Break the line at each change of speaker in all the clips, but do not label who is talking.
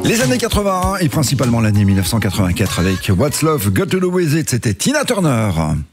Les années 81 et principalement l'année 1984 avec What's Love Got to Do With It, c'était Tina Turner.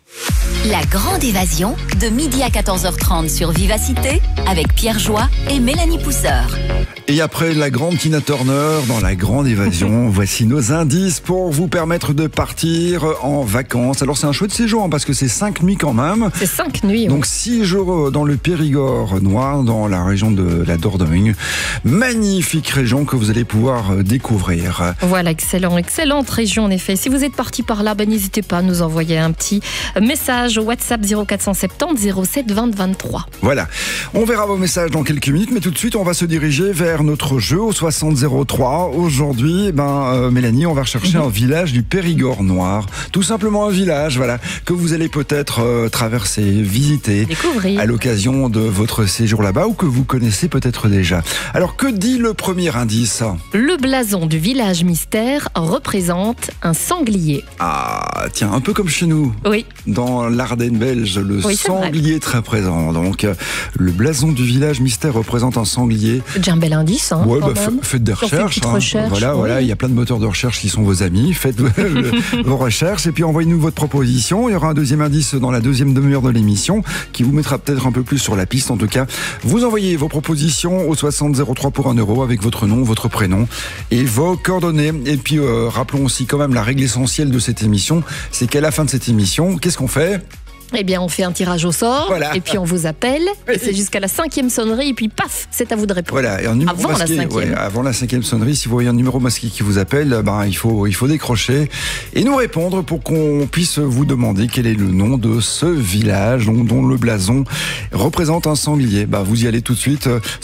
La grande évasion de midi à 14h30 sur Vivacité avec Pierre Joie et Mélanie Pousseur.
Et après la grande Tina Turner, dans la grande évasion, voici nos indices pour vous permettre de partir en vacances. Alors c'est un chouette séjour parce que c'est 5 nuits quand même.
C'est 5 nuits.
Donc 6 jours dans le Périgord noir, dans la région de la Dordogne. Magnifique région que vous allez pouvoir découvrir.
Voilà, excellente région en effet. Si vous êtes parti par là, n'hésitez pas à nous envoyer un petit message au WhatsApp 0470 07 20 23.
Voilà, on verra vos messages dans quelques minutes, mais tout de suite on va se diriger vers notre jeu au 6003. Aujourd'hui, Mélanie, on va rechercher un village du Périgord noir. Tout simplement un village, voilà, que vous allez peut-être traverser, visiter,
découvrir
à l'occasion de votre séjour là-bas ou que vous connaissez peut-être déjà. Alors que dit le premier indice ?
Le blason du village mystère représente un sanglier.
Ah, tiens, un peu comme chez nous.
Oui.
Dans l'Ardenne belge, le sanglier est très présent. Donc, le blason du village mystère représente un sanglier.
C'est déjà un bel indice. Hein,
ouais, faites des recherches. Voilà, il y a plein de moteurs de recherche qui sont vos amis. Faites vos recherches et puis envoyez-nous votre proposition. Il y aura un deuxième indice dans la deuxième demi-heure de l'émission qui vous mettra peut-être un peu plus sur la piste. En tout cas, vous envoyez vos propositions au 6003 pour 1 euro avec votre nom, votre prénom et vos coordonnées. Et puis, rappelons aussi quand même la règle essentielle de cette émission, c'est qu'à la fin de cette émission, qu'est-ce qu'on fait ?
Eh bien, on fait un tirage au sort,
voilà.
Et puis on vous appelle, et c'est jusqu'à la 5e sonnerie, et puis paf, c'est à vous de répondre.
Voilà, et un numéro
avant
masqué,
la 5e.
Avant la 5e sonnerie, si vous voyez un numéro masqué qui vous appelle, il faut décrocher et nous répondre pour qu'on puisse vous demander quel est le nom de ce village dont le blason représente un sanglier. Vous y allez tout de suite,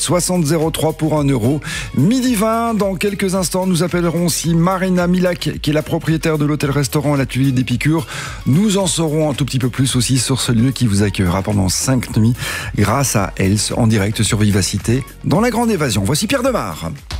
6003 pour 1 euro. Midi 20, dans quelques instants, nous appellerons aussi Marina Milac, qui est la propriétaire de l'hôtel-restaurant à l'Atelier d'Épicure. Nous en saurons un tout petit peu plus aussi sur ce lieu qui vous accueillera pendant 5 nuits grâce à Els en direct sur Vivacité dans la grande évasion. Voici Pierre Demar.